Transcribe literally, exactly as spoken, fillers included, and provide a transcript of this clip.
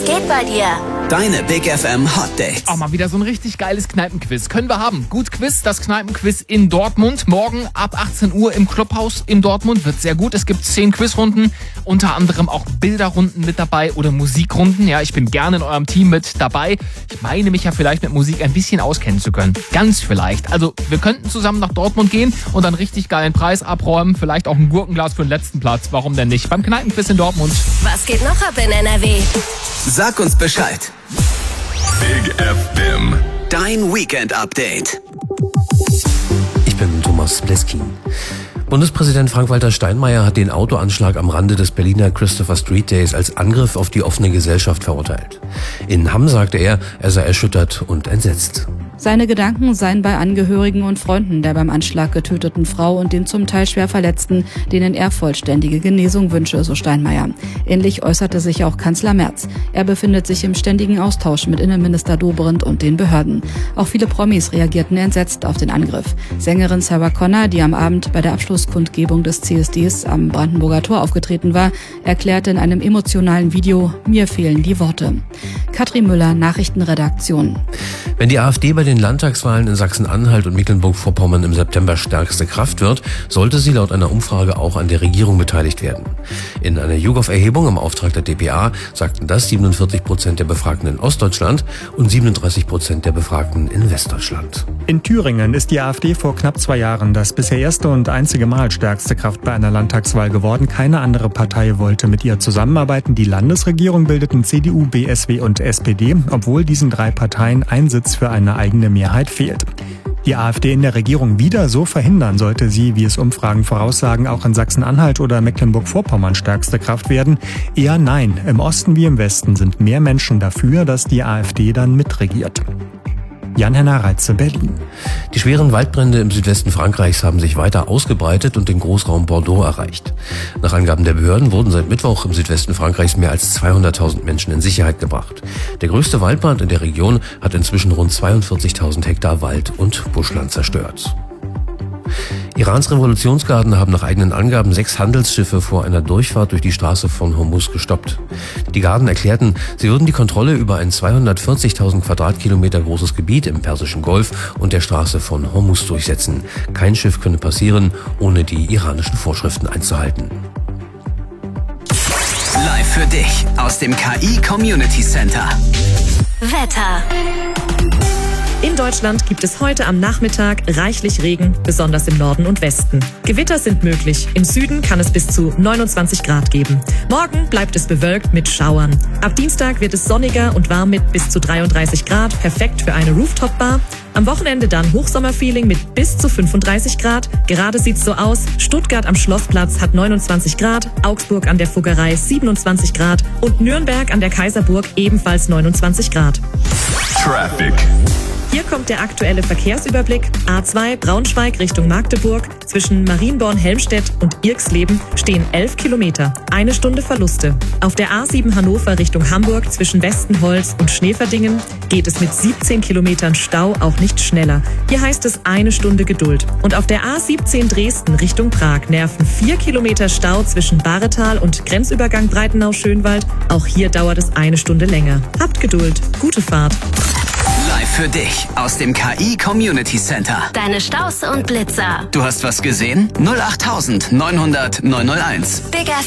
geht bei dir? Deine Big F M Hot Dates. Auch mal wieder so ein richtig geiles Kneipenquiz. Können wir haben. Gut Quiz, das Kneipenquiz in Dortmund. Morgen ab achtzehn Uhr im Clubhaus in Dortmund. Wird sehr gut. Es gibt zehn Quizrunden. Unter anderem auch Bilderrunden mit dabei oder Musikrunden. Ja, ich bin gerne in eurem Team mit dabei. Ich meine mich ja vielleicht mit Musik ein bisschen auskennen zu können. Ganz vielleicht. Also wir könnten zusammen nach Dortmund gehen und einen richtig geilen Preis abräumen. Vielleicht auch ein Gurkenglas für den letzten Platz. Warum denn nicht? Beim Kneipenquiz in Dortmund. Was geht noch ab in N R W? Sag uns Bescheid. Big F M. Dein Weekend-Update. Ich bin Thomas Bleskin. Bundespräsident Frank-Walter Steinmeier hat den Autoanschlag am Rande des Berliner Christopher Street Days als Angriff auf die offene Gesellschaft verurteilt. In Hamm sagte er, er sei erschüttert und entsetzt. Seine Gedanken seien bei Angehörigen und Freunden der beim Anschlag getöteten Frau und den zum Teil schwer Verletzten, denen er vollständige Genesung wünsche, so Steinmeier. Ähnlich äußerte sich auch Kanzler Merz. Er befindet sich im ständigen Austausch mit Innenminister Dobrindt und den Behörden. Auch viele Promis reagierten entsetzt auf den Angriff. Sängerin Sarah Connor, die am Abend bei der Abschlusskundgebung des C S Ds am Brandenburger Tor aufgetreten war, erklärte in einem emotionalen Video: Mir fehlen die Worte. Katrin Müller, Nachrichtenredaktion. Wenn die AfD bei den Landtagswahlen in Sachsen-Anhalt und Mecklenburg-Vorpommern im September stärkste Kraft wird, sollte sie laut einer Umfrage auch an der Regierung beteiligt werden. In einer YouGov-Erhebung im Auftrag der D P A sagten das siebenundvierzig Prozent der Befragten in Ostdeutschland und siebenunddreißig Prozent der Befragten in Westdeutschland. In Thüringen ist die AfD vor knapp zwei Jahren das bisher erste und einzige Mal stärkste Kraft bei einer Landtagswahl geworden. Keine andere Partei wollte mit ihr zusammenarbeiten. Die Landesregierung bildeten C D U, B S W und S P D, obwohl diesen drei Parteien ein Sitz für eine eigene Mehrheit fehlt. Die AfD in der Regierung wieder so verhindern, sollte sie, wie es Umfragen voraussagen, auch in Sachsen-Anhalt oder Mecklenburg-Vorpommern stärkste Kraft werden? Eher nein. Im Osten wie im Westen sind mehr Menschen dafür, dass die AfD dann mitregiert. Jan-Henner Reitze, Berlin. Die schweren Waldbrände im Südwesten Frankreichs haben sich weiter ausgebreitet und den Großraum Bordeaux erreicht. Nach Angaben der Behörden wurden seit Mittwoch im Südwesten Frankreichs mehr als zweihunderttausend Menschen in Sicherheit gebracht. Der größte Waldbrand in der Region hat inzwischen rund zweiundvierzigtausend Hektar Wald und Buschland zerstört. Irans Revolutionsgarden haben nach eigenen Angaben sechs Handelsschiffe vor einer Durchfahrt durch die Straße von Hormuz gestoppt. Die Garden erklärten, sie würden die Kontrolle über ein zweihundertvierzigtausend Quadratkilometer großes Gebiet im Persischen Golf und der Straße von Hormuz durchsetzen. Kein Schiff könne passieren, ohne die iranischen Vorschriften einzuhalten. Live für dich aus dem K I Community Center. Wetter. In Deutschland gibt es heute am Nachmittag reichlich Regen, besonders im Norden und Westen. Gewitter sind möglich. Im Süden kann es bis zu neunundzwanzig Grad geben. Morgen bleibt es bewölkt mit Schauern. Ab Dienstag wird es sonniger und warm mit bis zu dreiunddreißig Grad, perfekt für eine Rooftop-Bar. Am Wochenende dann Hochsommerfeeling mit bis zu fünfunddreißig Grad. Gerade sieht's so aus. Stuttgart am Schlossplatz hat neunundzwanzig Grad, Augsburg an der Fuggerei siebenundzwanzig Grad und Nürnberg an der Kaiserburg ebenfalls neunundzwanzig Grad. Traffic. Hier kommt der aktuelle Verkehrsüberblick. A zwei Braunschweig Richtung Magdeburg. Zwischen Marienborn-Helmstedt und Irxleben stehen elf Kilometer. Eine Stunde Verluste. Auf der A sieben Hannover Richtung Hamburg zwischen Westenholz und Schneeverdingen geht es mit siebzehn Kilometern Stau auch nicht schneller. Hier heißt es eine Stunde Geduld. Und auf der A siebzehn Dresden Richtung Prag nerven vier Kilometer Stau zwischen Baretal und Grenzübergang Breitenau-Schönwald. Auch hier dauert es eine Stunde länger. Habt Geduld. Gute Fahrt. Live für dich aus dem K I Community Center. Deine Staus und Blitzer. Du hast was gesehen? null acht neunhundert neunhunderteins. Big F